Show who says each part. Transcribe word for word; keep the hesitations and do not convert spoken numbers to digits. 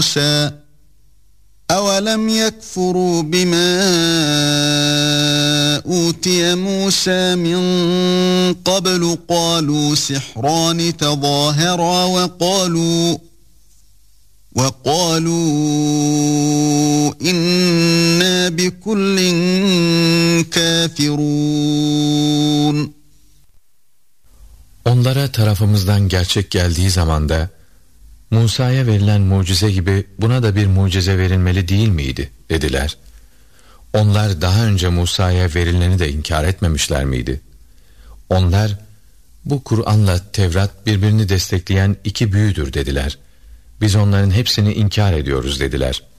Speaker 1: موسى أَوَلَمْ يَكْفُرُوا بِمَا أُوتِيَ مُوسَى مِنْ قَبْلُ قَالُوا سِحْرَانِ تَظَاهَرَا وَقَالُوا وَقَالُوا إِنَّا بِكُلٍّ كَافِرُونَ.
Speaker 2: Onlara tarafımızdan gerçek geldiği zamanda Musa'ya verilen mucize gibi buna da bir mucize verilmeli değil miydi dediler. Onlar daha önce Musa'ya verileni de inkar etmemişler miydi? Onlar bu Kur'an'la Tevrat birbirini destekleyen iki büyüdür dediler. Biz onların hepsini inkar ediyoruz dediler.